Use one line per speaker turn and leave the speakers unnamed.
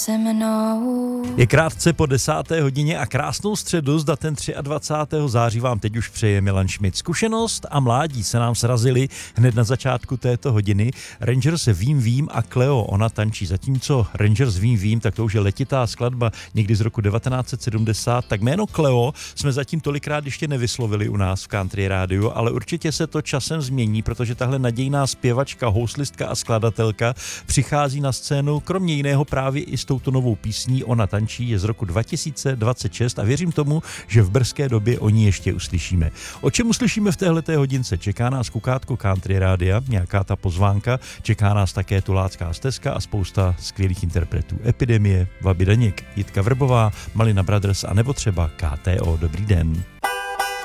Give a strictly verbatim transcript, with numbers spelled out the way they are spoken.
se mnou.
Je krátce po desáté hodině a krásnou středu s datem dvacátého třetího září vám teď už přeje Milan Šmit. Zkušenost a mládí se nám srazili hned na začátku této hodiny. Rangers Vím Vím a Cleo, ona tančí. Zatímco Rangers Vím Vím, tak to už je letitá skladba někdy z roku devatenáct set sedmdesát, tak jméno Cleo jsme zatím tolikrát ještě nevyslovili u nás v Country Rádiu, ale určitě se to časem změní, protože tahle nadějná zpěvačka, houslistka a skladatelka přichází na scénu kromě jiného právě i s touto novou písní Ona tančí, je z roku dva tisíce dvacet šest a věřím tomu, že v brzké době o ní ještě uslyšíme. O čem uslyšíme v téhleté hodince? Čeká nás kukátko Country Rádia, nějaká ta pozvánka, čeká nás také tulácká stezka a spousta skvělých interpretů. Epidemie, Vaby Daněk, Jitka Vrbová, Malina Brothers a nebo třeba K T O. Dobrý den.